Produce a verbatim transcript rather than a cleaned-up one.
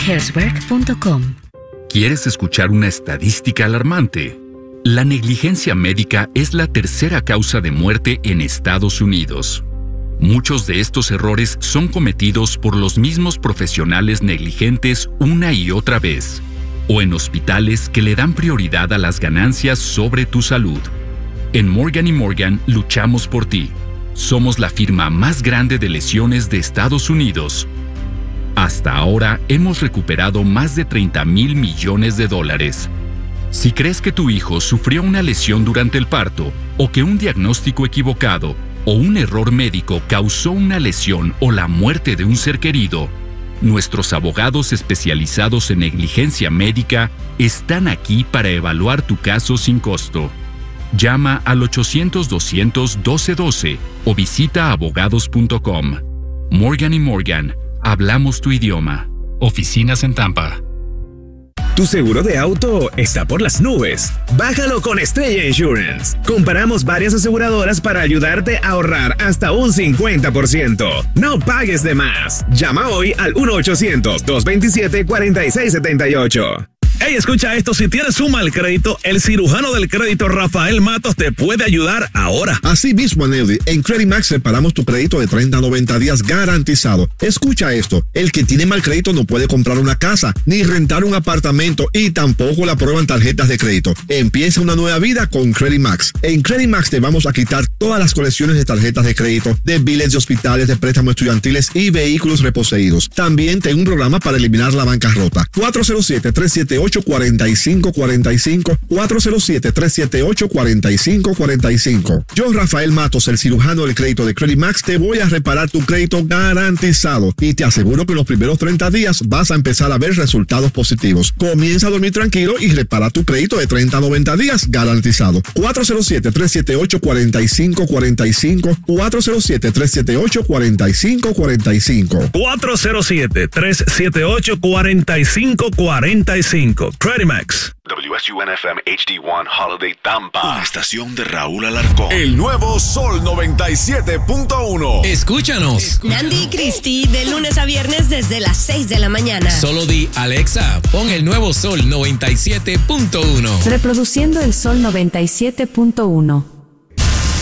healthwork punto com. ¿Quieres escuchar una estadística alarmante? La negligencia médica es la tercera causa de muerte en Estados Unidos. Muchos de estos errores son cometidos por los mismos profesionales negligentes una y otra vez, o en hospitales que le dan prioridad a las ganancias sobre tu salud. En Morgan y Morgan luchamos por ti. Somos la firma más grande de lesiones de Estados Unidos. Hasta ahora hemos recuperado más de treinta mil millones de dólares. Si crees que tu hijo sufrió una lesión durante el parto, o que un diagnóstico equivocado o un error médico causó una lesión o la muerte de un ser querido, nuestros abogados especializados en negligencia médica están aquí para evaluar tu caso sin costo. Llama al ochocientos, doscientos, doce doce o visita abogados punto com. Morgan y Morgan, hablamos tu idioma. Oficinas en Tampa. Tu seguro de auto está por las nubes. Bájalo con Estrella Insurance. Comparamos varias aseguradoras para ayudarte a ahorrar hasta un cincuenta por ciento. No pagues de más. Llama hoy al uno ochocientos, dos veintisiete, cuarenta y seis setenta y ocho. Hey, escucha esto, si tienes un mal crédito, el cirujano del crédito Rafael Matos te puede ayudar ahora. Así mismo, Neudi, en Credit Max separamos tu crédito de treinta a noventa días garantizado. Escucha esto, el que tiene mal crédito no puede comprar una casa, ni rentar un apartamento y tampoco le aprueban tarjetas de crédito. Empieza una nueva vida con Credit Max. En Credit Max te vamos a quitar todas las colecciones de tarjetas de crédito, de biles de hospitales, de préstamos estudiantiles y vehículos reposeídos. También tengo un programa para eliminar la bancarrota. cuatro cero siete, tres siete ocho, cuatro cinco cuatro cinco, cuatro cero siete, tres siete ocho, cuatro cinco cuatro cinco. Yo, Rafael Matos, el cirujano del crédito de Credit Max, te voy a reparar tu crédito garantizado y te aseguro que en los primeros treinta días vas a empezar a ver resultados positivos. Comienza a dormir tranquilo y repara tu crédito de treinta a noventa días garantizado. cuatro cero siete, tres siete ocho, cuatro cinco cuatro cinco, cuatro cero siete, tres siete ocho, cuatro cinco cuatro cinco. cuatro cero siete, tres siete ocho, cuatro cinco cuatro cinco. Credit Max. W S U N F M H D uno Holiday Tampa. Una estación de Raúl Alarcón. El nuevo Sol noventa y siete punto uno. Escúchanos. Nandi y Cristi, de lunes a viernes desde las seis de la mañana. Solo di, Alexa, pon el nuevo Sol noventa y siete punto uno. Reproduciendo el Sol noventa y siete punto uno.